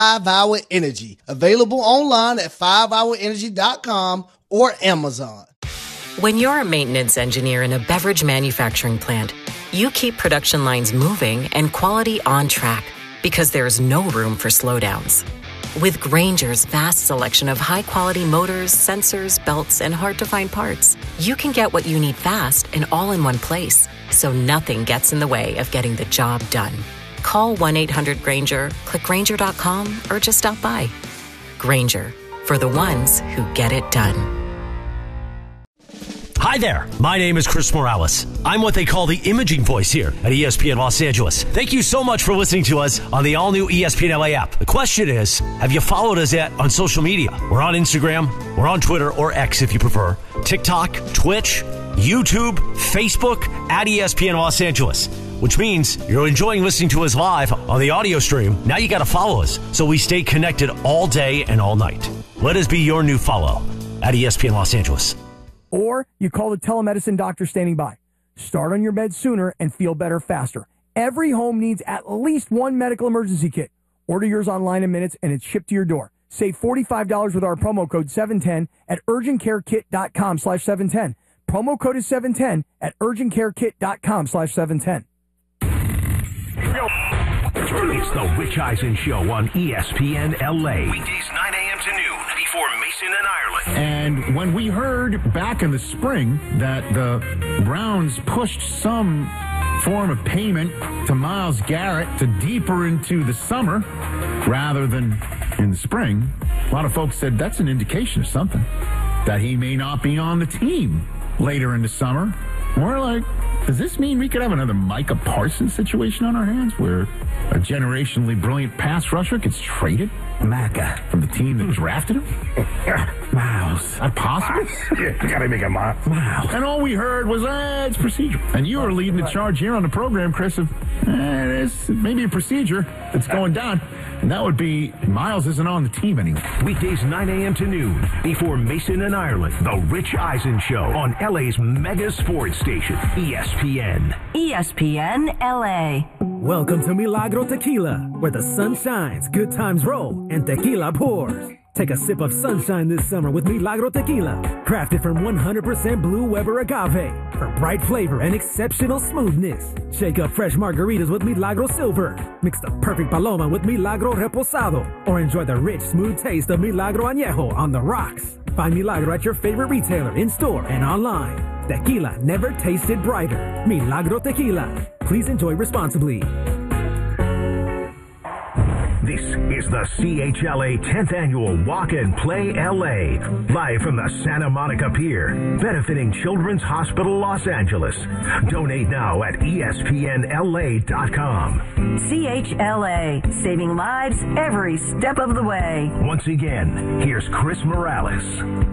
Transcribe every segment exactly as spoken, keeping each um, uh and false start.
five hour Energy. Available online at five hour energy dot com or Amazon. When you're a maintenance engineer in a beverage manufacturing plant, you keep production lines moving and quality on track because there's no room for slowdowns. With Grainger's vast selection of high-quality motors, sensors, belts, and hard-to-find parts, you can get what you need fast and all in one place, so nothing gets in the way of getting the job done. Call one eight hundred Grainger, click Grainger dot com, or just stop by. Grainger, for the ones who get it done. Hi there, my name is Chris Morales. I'm what they call the imaging voice here at E S P N Los Angeles. Thank you so much for listening to us on the all-new E S P N L A app. The question is, have you followed us yet on social media? We're on Instagram, we're on Twitter, or X if you prefer, TikTok, Twitch, YouTube, Facebook, at E S P N Los Angeles, which means you're enjoying listening to us live on the audio stream. Now you got to follow us so we stay connected all day and all night. Let us be your new follow at E S P N Los Angeles. Or you call the telemedicine doctor standing by. Start on your bed sooner and feel better faster. Every home needs at least one medical emergency kit. Order yours online in minutes and it's shipped to your door. Save forty-five dollars with our promo code seven ten at urgentcarekit.com slash 710. Promo code is seven ten at urgentcarekit.com slash 710. It's the Rich Eisen Show on E S P N L A. Weekdays nine a.m. to noon before Mason and Ireland. And when we heard back in the spring that the Browns pushed some form of payment to Myles Garrett to deeper into the summer rather than in the spring, a lot of folks said that's an indication of something, that he may not be on the team later in the summer. We're like, does this mean we could have another Micah Parsons situation on our hands where a generationally brilliant pass rusher gets traded? Micah from the team that drafted him? Miles. Is that possible? Yeah, you gotta make a Miles. Miles. And all we heard was, eh, it's procedure. And you were leading the charge here on the program, Chris, of eh, it's maybe a procedure that's going down. And that would be Miles isn't on the team anymore. Weekdays nine a.m. to noon before Mason and Ireland. The Rich Eisen Show on L A's mega sports station, E S P N. E S P N L A. Welcome to Milagro Tequila, where the sun shines, good times roll, and tequila pours. Take a sip of sunshine this summer with Milagro Tequila, crafted from one hundred percent Blue Weber agave for bright flavor and exceptional smoothness. Shake up fresh margaritas with Milagro Silver. Mix the perfect Paloma with Milagro Reposado, or enjoy the rich, smooth taste of Milagro Añejo on the rocks. Find Milagro at your favorite retailer, in-store and online. Tequila never tasted brighter. Milagro Tequila. Please enjoy responsibly. This is the C H L A tenth Annual Walk and Play L A, live from the Santa Monica Pier, benefiting Children's Hospital Los Angeles. Donate now at E S P N L A dot com. C H L A, saving lives every step of the way. Once again, here's Chris Morales.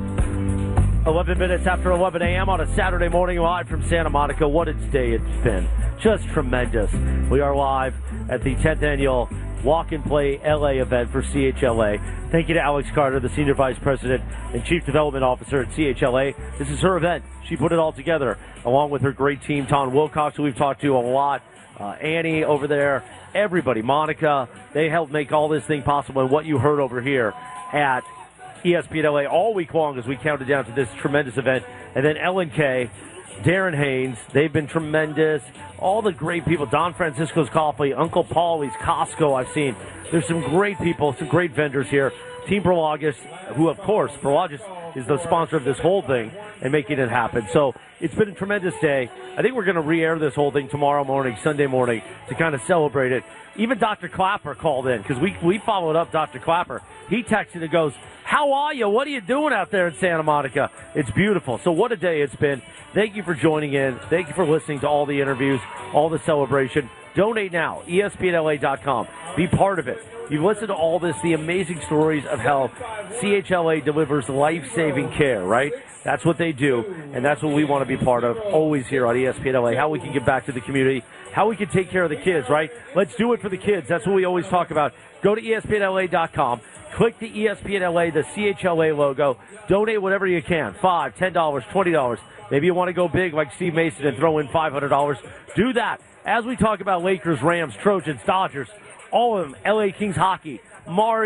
eleven minutes after eleven a.m. on a Saturday morning, live from Santa Monica. What a day it's been. Just tremendous. We are live at the tenth Annual Walk and Play L A event for C H L A. Thank you to Alex Carter, the Senior Vice President and Chief Development Officer at C H L A. This is her event. She put it all together, along with her great team, Tom Wilcox, who we've talked to a lot, uh, Annie over there, everybody, Monica. They helped make all this thing possible, and what you heard over here at E S P N L A all week long as we counted down to this tremendous event. And then Ellen K, Darren Haynes, they've been tremendous. All the great people, Don Francisco's Coffee, Uncle Paulie's, Costco I've seen. There's some great people, some great vendors here. Team Prologis, who of course, Prologis is the sponsor of this whole thing and making it happen. So it's been a tremendous day. I think we're going to re-air this whole thing tomorrow morning, Sunday morning, to kind of celebrate it. Even Doctor Clapper called in because we, we followed up Doctor Clapper. He texted and goes, how are you? What are you doing out there in Santa Monica? It's beautiful. So what a day it's been. Thank you for joining in. Thank you for listening to all the interviews, all the celebration. Donate now, E S P N L A dot com. Be part of it. You've listened to all this, the amazing stories of how C H L A delivers life-saving care, right? That's what they do, and that's what we want to be part of, always here on E S P N L A, how we can give back to the community, how we can take care of the kids, right? Let's do it for the kids. That's what we always talk about. Go to E S P N L A dot com. Click the E S P N L A, the C H L A logo. Donate whatever you can, five dollars, ten dollars, twenty dollars. Maybe you want to go big like Steve Mason and throw in five hundred dollars. Do that. As we talk about Lakers, Rams, Trojans, Dodgers, all of them, L A Kings hockey. Mario